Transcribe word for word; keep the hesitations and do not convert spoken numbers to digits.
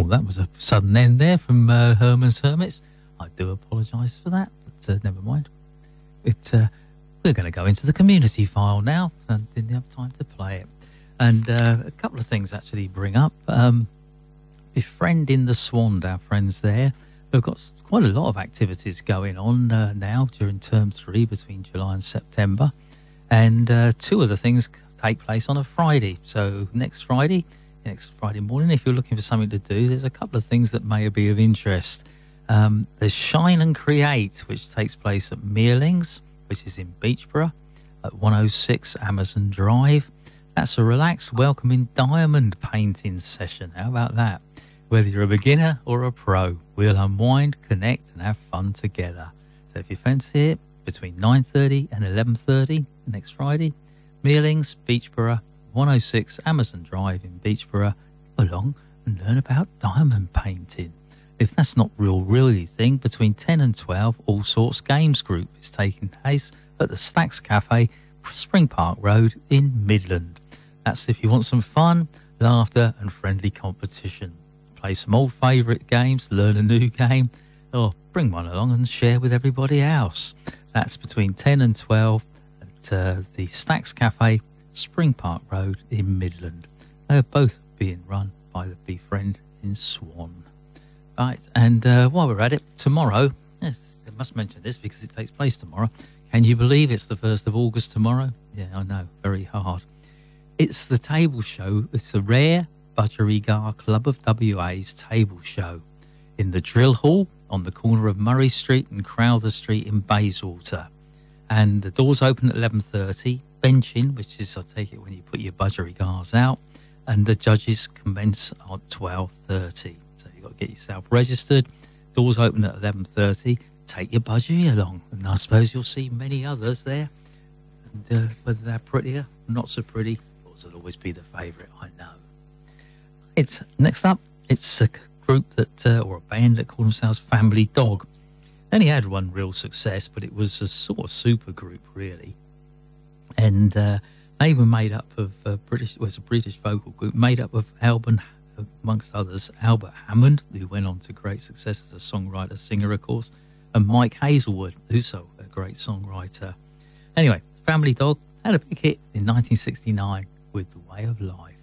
Oh, that was a sudden end there from uh, Herman's Hermits. I do apologise for that, but uh, never mind. It, uh, we're going to go into the community file now, and didn't have time to play it. And uh, a couple of things actually bring up. Um, Befriending the Swan, our friends there, we've got quite a lot of activities going on uh, now during term three between July and September. And uh, two of the things take place on a Friday. So next Friday, next Friday morning, if you're looking for something to do, there's a couple of things that may be of interest. Um, there's Shine and Create, which takes place at Mealings, which is in Beechborough, at one oh six Amazon Drive. That's a relaxed, welcoming diamond painting session. How about that? Whether you're a beginner or a pro, we'll unwind, connect, and have fun together. So if you fancy it, between nine thirty and eleven thirty next Friday, Mealings, Beechborough, one oh six Amazon Drive in Beechborough. Go along and learn about diamond painting. If that's not real, really thing, between ten and twelve, All Sorts Games Group is taking place at the Stacks Cafe, Spring Park Road in Midland. That's if you want some fun, laughter and friendly competition. Play some old favourite games, learn a new game, or bring one along and share with everybody else. That's between ten and twelve at uh, the Stacks Cafe, Spring Park Road in Midland. They're both being run by the Befriend in Swan. Right, and uh, while we're at it, tomorrow, yes, I must mention this because it takes place tomorrow. Can you believe it's the first of August tomorrow? Yeah, I know, very hard. It's the table show. It's the Rare Budgerigar Club of W A's table show in the Drill Hall on the corner of Murray Street and Crowther Street in Bayswater. And the doors open at eleven thirty. Benching, which is, I take it, when you put your budgerigars out. And the judges commence at twelve thirty. So you've got to get yourself registered. Doors open at eleven thirty. Take your budgie along. And I suppose you'll see many others there. And uh, whether they're prettier or not so pretty, yours will always be the favourite, I know. It's next up, it's a group that, uh, or a band that call themselves Family Dog. They only had one real success, but it was a sort of super group, really. And uh, they were made up of uh, British, was a British vocal group made up of Albert, amongst others, Albert Hammond, who went on to great success as a songwriter, singer, of course, and Mike Hazelwood, who's also a great songwriter. Anyway, Family Dog had a big hit in nineteen sixty-nine with The Way of Life.